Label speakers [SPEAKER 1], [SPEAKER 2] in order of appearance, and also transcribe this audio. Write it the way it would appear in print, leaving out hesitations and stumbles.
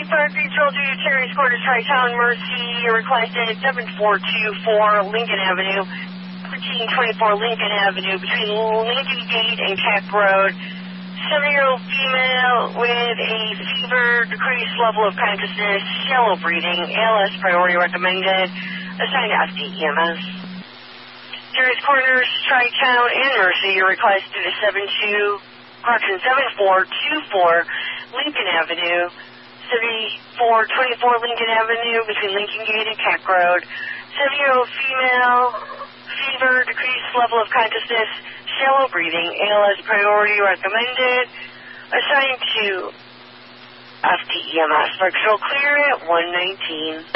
[SPEAKER 1] Park Control to Terry's Quarters, Tri-Town, Mercy, requested 7424 Lincoln Avenue, 1324 Lincoln Avenue, between Lincoln Gate and Cack Road. 70-year-old female with a fever, decreased level of consciousness, shallow breathing, ALS priority recommended, assigned to FDEMS. Terry's Corners, Tri-Town, and Mercy, your request to the 7424 Lincoln Avenue, 7424 Lincoln Avenue, between Lincoln Gate and Cack Road. 70-year-old female, fever, decreased level of consciousness, shallow breathing, ALS priority recommended, assigned to FDEMS. For control clear at 119.